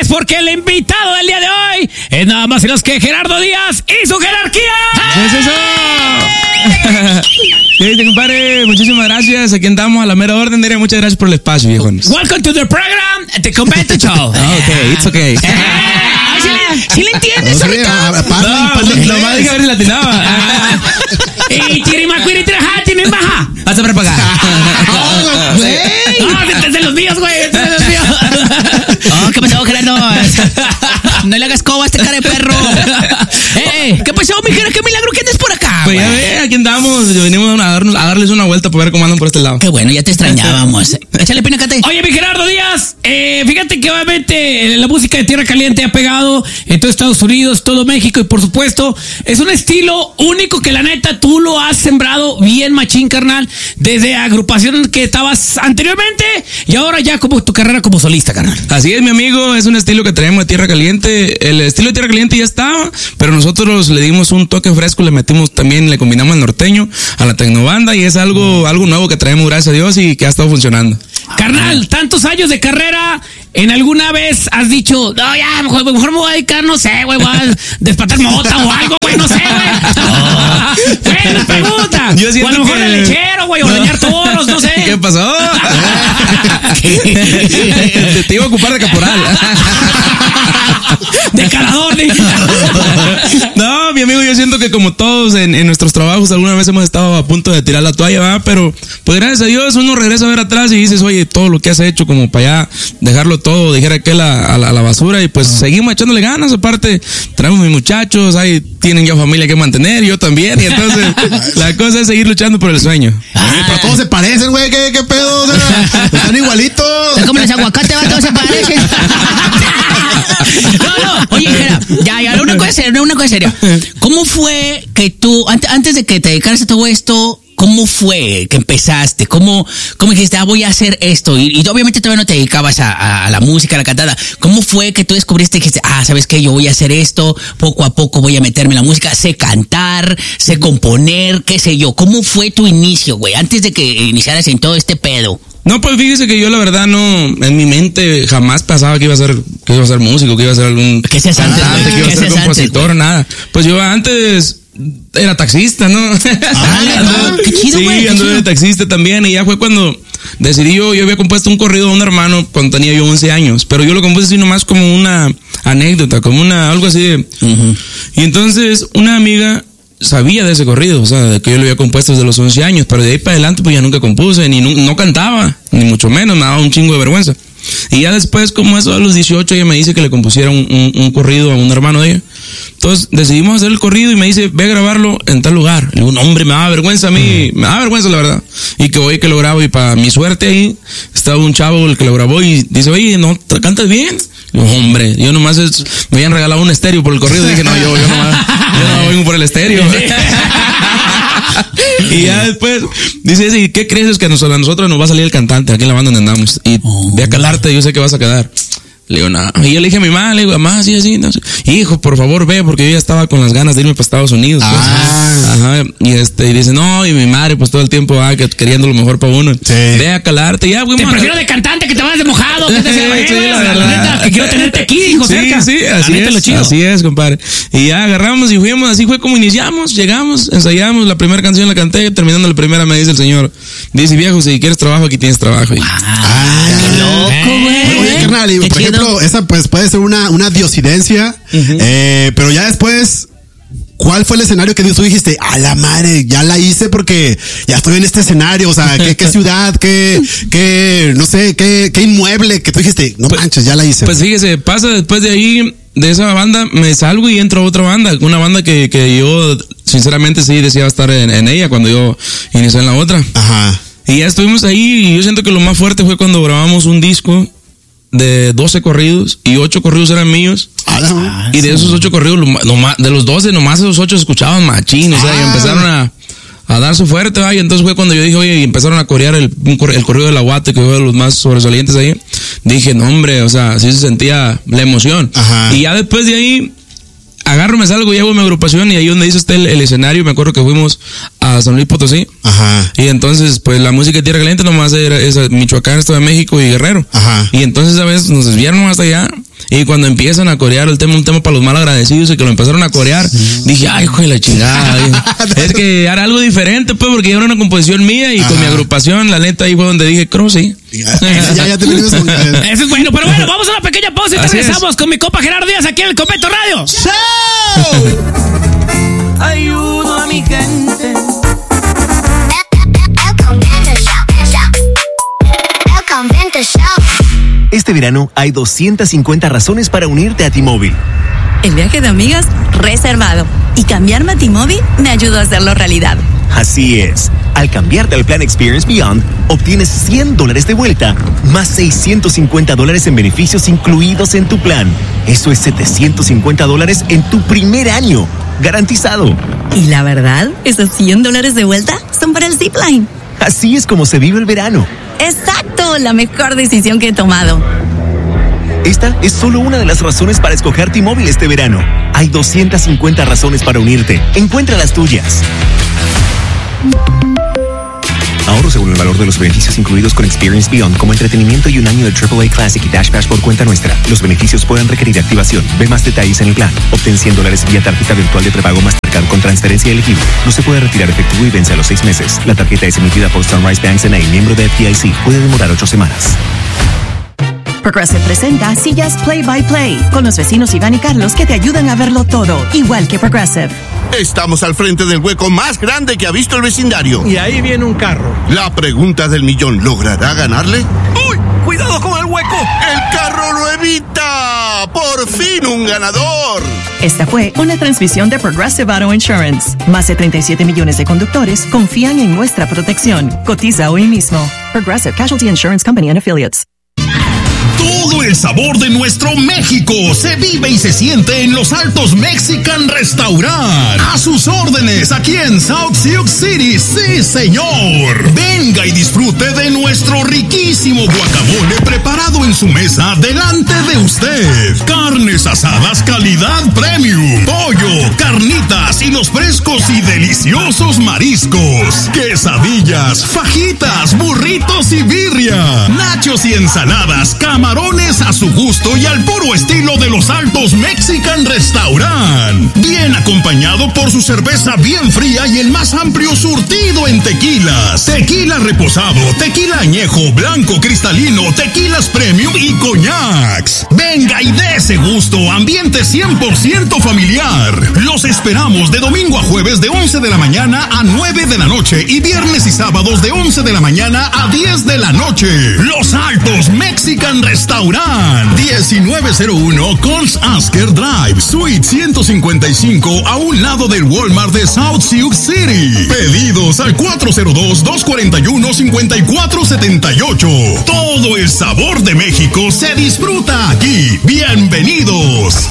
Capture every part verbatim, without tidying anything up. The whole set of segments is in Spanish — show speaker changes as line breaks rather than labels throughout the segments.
porque el invitado del día de hoy es nada más y menos que Gerardo Díaz y su jerarquía.
¿Qué es eso? ¿Qué dice, compadre? Muchísimas gracias. Aquí andamos a la mera orden. Diría, muchas gracias por el espacio, viejones.
Welcome to the program, The Convento Show.
Oh, ok, it's okay.
¿Sí le, sí le entiendes ahorita?
No, nomás dije a ver si latinaba.
Y Chirimacuiri Trajati, me baja.
Pasa para acá.
No, este es de los míos, güey. Este es de los míos. Oh, ¿qué pasó, Gerardo? No le hagas coba a este cara de perro. Eh, ¿qué pasó, mi Gerardo? ¿Qué milagro que andes por acá?
Pues ya ve, aquí andamos. Venimos a, darnos, a darles una vuelta para ver cómo andan por este lado.
Qué bueno, ya te extrañábamos. Échale pina, Cate.
Oye, mi Gerardo Díaz, eh, fíjate que obviamente la música de Tierra Caliente ha pegado en todo Estados Unidos, todo México y por supuesto es un estilo único que la neta tú lo has sembrado bien machín, carnal, desde agrupación que estabas anteriormente y ahora ya como tu carrera como solista, carnal.
Así es, mi amigo, es un estilo que traemos de Tierra Caliente. El estilo de Tierra Caliente ya estaba, pero nosotros le dimos un toque fresco, le metimos también, le combinamos al norteño, a la tecnobanda y es algo, algo nuevo que traemos, gracias a Dios, y que ha estado funcionando.
Carnal, tantos años de carrera, ¿en alguna vez has dicho, no, ya, mejor, mejor me voy a dedicar, no sé, güey, voy a despatar mota o algo, güey, no sé, güey? Buena pregunta.
Yo siento
o a lo mejor
que...
el lechero, güey, o
no.
leñar toros, no sé.
¿Qué pasó? te, te iba a ocupar de caporal.
De calador, ¿sí?
No, mi amigo, yo siento que como todos en, en nuestros trabajos alguna vez hemos estado a punto de tirar la toalla, ¿verdad? Pero pues gracias a Dios uno regresa a ver atrás y dices, oye, todo lo que has hecho como para allá, dejarlo todo, dejar aquel a, a, la, a la basura y pues seguimos echándole ganas. Aparte, traemos mis muchachos, ahí tienen ya familia que mantener, yo también, y entonces la cosa es seguir luchando por el sueño.
Ay, pero todos se parecen, güey, ¿qué, qué pedo? O sea, están igualitos.
Es como los aguacates, va, todos se parecen. No, no, oye, Gera, ya, ya, una cosa seria, una cosa seria. ¿Cómo fue que tú, antes, antes de que te dedicaras a todo esto, cómo fue que empezaste? ¿Cómo, cómo dijiste, ah, voy a hacer esto? Y, y obviamente todavía no te dedicabas a, a, a la música, a la cantada. ¿Cómo fue que tú descubriste y dijiste, ah, ¿sabes qué? Yo voy a hacer esto, poco a poco voy a meterme en la música, sé cantar, sé componer, qué sé yo. ¿Cómo fue tu inicio, güey? Antes de que iniciaras en todo este pedo.
No, pues fíjese que yo la verdad no, en mi mente jamás pasaba que iba a ser, que iba a ser músico, que iba a ser algún
¿Qué hacías antes,
cantante, que iba a ser compositor, antes, nada. Pues yo antes era taxista, ¿no?
Ah, no, qué chido, güey.
Sí, anduve de taxista también y ya fue cuando decidí yo, yo había compuesto un corrido a un hermano cuando tenía yo once años, pero yo lo compuse así nomás como una anécdota, como una, algo así de... Uh-huh. Y entonces una amiga sabía de ese corrido, o sea, de que yo lo había compuesto desde los once años, pero de ahí para adelante pues ya nunca compuse, ni no, no cantaba, ni mucho menos, me daba un chingo de vergüenza. Y ya después, como eso a los dieciocho, ella me dice que le compusiera un, un, un corrido a un hermano de ella. Entonces decidimos hacer el corrido y me dice, ve a grabarlo en tal lugar. Le digo, no, hombre, me daba vergüenza a mí, me daba vergüenza la verdad. Y que voy que lo grabo y para mi suerte ahí estaba un chavo el que lo grabó y dice, oye, no, cantas bien. Digo, hombre, yo nomás es, me habían regalado un estéreo por el corrido. Dije, no, yo, yo nomás, yo no vengo por el estéreo. Y ya después dice, ¿y qué crees? Es que a nosotros nos va a salir el cantante aquí en la banda donde andamos. Y oh, ve a calarte, yo sé que vas a quedar. Le digo, nada. Y yo le dije a mi mamá, le digo, mamá, así, así, no sé. Hijo, por favor, ve, porque yo ya estaba con las ganas de irme para Estados Unidos. Pues. Ah. Ajá. Y este, y dice, no, y mi madre, pues todo el tiempo, ah, que queriendo lo mejor para uno. Sí. Ve a calarte, ya, güey.
Te
man,
prefiero de cantante que te vas de mojado, que te
sí, sí, la verdad.
Neta, que quiero tenerte aquí, hijo,
sí,
cerca.
Sí, así es, lo chido. Así es, compadre. Y ya agarramos y fuimos, así fue como iniciamos, llegamos, ensayamos, la primera canción la canté, terminando la primera me dice el señor, dice, viejo, si quieres trabajo, aquí tienes trabajo. Y,
ah, qué loco, güey.
Oye, carnal, por chido. Ejemplo, esa pues puede ser una, una diosidencia, uh-huh. eh, pero ya después, ¿cuál fue el escenario que tú dijiste, a la madre, ya la hice porque ya estoy en este escenario? O sea, ¿qué, qué ciudad, qué, qué, no sé, qué, qué inmueble que tú dijiste, no pues, manches, ya la hice?
Pues fíjese, pasa después de ahí, de esa banda, me salgo y entro a otra banda, una banda que, que yo, sinceramente, sí deseaba estar en, en ella cuando yo inicié en la otra. Ajá. Y ya estuvimos ahí y yo siento que lo más fuerte fue cuando grabamos un disco de doce corridos y ocho corridos eran míos. Ah, y de esos ocho corridos, de los doce, nomás esos ocho se escuchaban machín, o sea, ah. y empezaron a, a dar su fuerte, ¿va? Y entonces fue cuando yo dije, oye, y empezaron a corear el, el corrido de la Guate, que fue de los más sobresalientes ahí. Dije, no, hombre, o sea, así se sentía la emoción. Ajá. Y ya después de ahí, agarro, me salgo, llevo mi agrupación y ahí donde hizo usted el, el escenario, me acuerdo que fuimos a San Luis Potosí. Ajá. Y entonces, pues la música de Tierra Caliente nomás era esa, Michoacán, Estado de México y Guerrero. Ajá. Y entonces a veces nos desviaron hasta allá Y cuando empiezan a corear el tema, un tema para los mal agradecidos, y que lo empezaron a corear, dije, ay, hijo de la chingada. Es que era algo diferente, pues, porque era una composición mía y Ajá. con mi agrupación, la neta, ahí fue donde dije, creo sí.
Ya, ya, ya te venimos con...
Eso es bueno, pero bueno, vamos a una pequeña pausa y
Así
regresamos
es.
con mi compa Gerardo Díaz aquí en el Convento Radio.
Ayudo a mi gente.
Este verano hay doscientas cincuenta razones para unirte a T-Mobile.
El viaje de amigas reservado. Y cambiarme a T-Mobile me ayudó a hacerlo realidad.
Así es. Al cambiarte al plan Experience Beyond, obtienes cien dólares de vuelta, más seiscientos cincuenta dólares en beneficios incluidos en tu plan. Eso es setecientos cincuenta dólares en tu primer año. Garantizado.
Y la verdad, esos cien dólares de vuelta son para el Zipline.
Así es como se vive el verano.
Exacto, la mejor decisión que he tomado.
Esta es solo una de las razones para escoger T-Mobile este verano. Hay doscientas cincuenta razones para unirte. Encuentra las tuyas. Ahorro según el valor de los beneficios incluidos con Experience Beyond, como entretenimiento y un año de triple A Classic y Dash Bash por cuenta nuestra. Los beneficios pueden requerir activación. Ve más detalles en el plan. Obtén cien dólares vía tarjeta virtual de prepago Mastercard con transferencia elegible. No se puede retirar efectivo y vence a los seis meses. La tarjeta es emitida por Sunrise Banks N A, miembro de F D I C. Puede demorar ocho semanas.
Progressive presenta Sillas Play by Play con los vecinos Iván y Carlos que te ayudan a verlo todo, igual que Progressive.
Estamos al frente del hueco más grande que ha visto el vecindario.
Y ahí viene un carro.
La pregunta del millón, ¿logrará ganarle?
¡Uy! ¡Cuidado con el hueco!
¡El carro lo evita! ¡Por fin un ganador!
Esta fue una transmisión de Progressive Auto Insurance. Más de treinta y siete millones de conductores confían en nuestra protección. Cotiza hoy mismo. Progressive Casualty Insurance Company and Affiliates.
Todo el sabor de nuestro México se vive y se siente en Los Altos Mexican Restaurant. A sus órdenes aquí en South Sioux City, sí señor. Venga y disfrute de nuestro riquísimo guacamole preparado en su mesa delante de usted. Carnes asadas calidad premium, pollo, carnitas y los frescos y deliciosos mariscos. Quesadillas, fajitas, burritos y birria. Nachos y ensaladas, camarones a su gusto y al puro estilo de Los Altos Mexican Restaurant. Bien acompañado por su cerveza bien fría y el más amplio surtido en tequilas. Tequila reposado, tequila añejo, blanco cristalino, tequilas premium y coñacs. Venga y dé ese gusto, ambiente cien por ciento familiar. Los esperamos de domingo a jueves de once de la mañana a nueve de la noche y viernes y sábados de once de la mañana a diez de la noche. Los Altos Mexican Restaurant, diecinueve cero uno Cons Asker Drive, Suite ciento cincuenta y cinco, a un lado del Walmart de South Sioux City. Pedidos al cuatro cero dos, dos cuatro uno, cinco cuatro siete ocho. Todo el sabor de México se disfruta aquí. ¡Bienvenidos!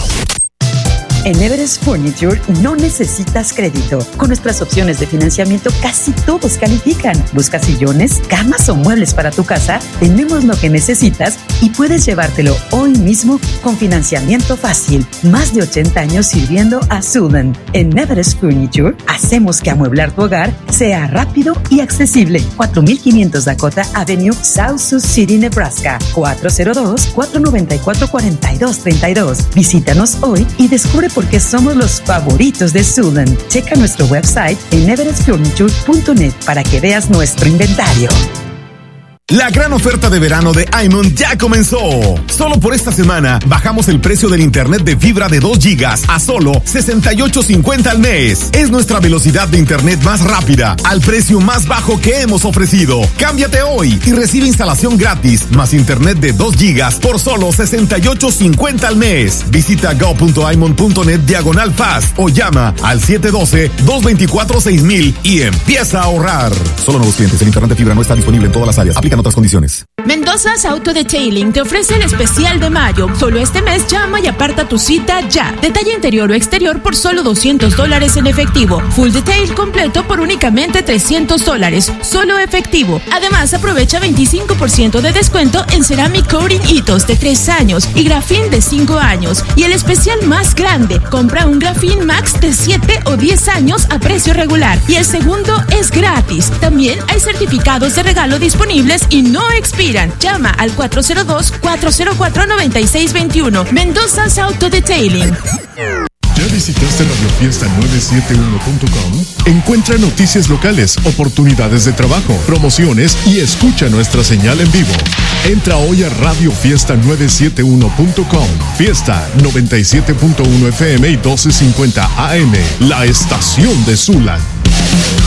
En Everest Furniture no necesitas crédito. Con nuestras opciones de financiamiento casi todos califican. ¿Buscas sillones, camas o muebles para tu casa? Tenemos lo que necesitas y puedes llevártelo hoy mismo con financiamiento fácil. Más de ochenta años sirviendo a Sudan. En Everest Furniture hacemos que amueblar tu hogar sea rápido y accesible. cuatro mil quinientos Dakota Avenue, South Sioux City, Nebraska. cuatro cero dos, cuatro nueve cuatro, cuatro dos tres dos. Visítanos hoy y descubre por qué somos los favoritos de Sudan. Checa nuestro website en everest furniture punto net para que veas nuestro inventario.
La gran oferta de verano de iMont ya comenzó. Solo por esta semana bajamos el precio del internet de fibra de dos gigas a solo sesenta y ocho cincuenta al mes. Es nuestra velocidad de internet más rápida al precio más bajo que hemos ofrecido. Cámbiate hoy y recibe instalación gratis más internet de dos gigas por solo sesenta y ocho cincuenta al mes. Visita go punto imont punto net diagonal fast o llama al siete uno dos, dos dos cuatro, seis mil y empieza a ahorrar. Solo nuevos clientes. El internet de fibra no está disponible en todas las áreas. Aplican otras condiciones.
Mendoza's Auto Detailing te ofrece el especial de mayo. Solo este mes llama y aparta tu cita ya. Detalle interior o exterior por solo doscientos dólares en efectivo. Full detail completo por únicamente trescientos dólares. Solo efectivo. Además, aprovecha veinticinco por ciento de descuento en Ceramic Coating Hitos de tres años y Grafin de cinco años. Y el especial más grande, compra un Grafin Max de siete o diez años a precio regular. Y el segundo es gratis. También hay certificados de regalo disponibles y no expiran. Llama al cuatro cero dos, cuatro cero cuatro, nueve seis dos uno. Mendoza's Auto Detailing.
¿Ya visitaste radio fiesta nueve siete uno punto com? Encuentra noticias locales, oportunidades de trabajo, promociones y escucha nuestra señal en vivo. Entra hoy a radio fiesta nueve siete uno punto com. Fiesta noventa y siete punto uno F M y doce cincuenta A M, la estación de Zula.